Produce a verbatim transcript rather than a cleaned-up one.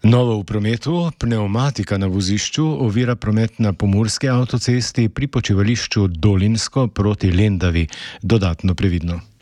Novo v prometu, pneumatika na vozišču ovira promet na pomurski avtocesti pri počivališču Dolinsko proti Lendavi. Dodatno previdno.